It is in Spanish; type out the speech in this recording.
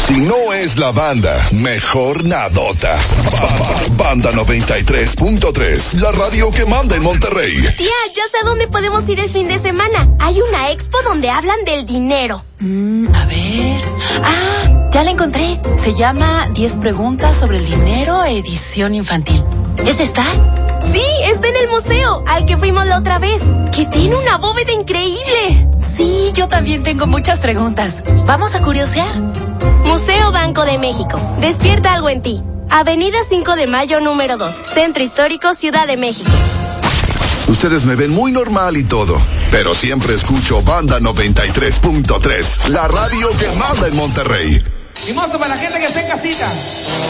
Si no es la banda, mejor nadota. Banda 93.3, la radio que manda en Monterrey. Tía, ya sé a dónde podemos ir el fin de semana. Hay una expo donde hablan del dinero. A ver. Ya la encontré. Se llama 10 preguntas sobre el dinero, edición infantil. ¿Es esta? Sí, está en el museo, al que fuimos la otra vez, que tiene una bóveda increíble. Sí, yo también tengo muchas preguntas. ¿Vamos a curiosear? Museo Banco de México. Despierta algo en ti. Avenida 5 de Mayo, número 2. Centro Histórico, Ciudad de México. Ustedes me ven muy normal y todo, pero siempre escucho Banda 93.3, la radio que manda en Monterrey. Y mozo para la gente que está en casita.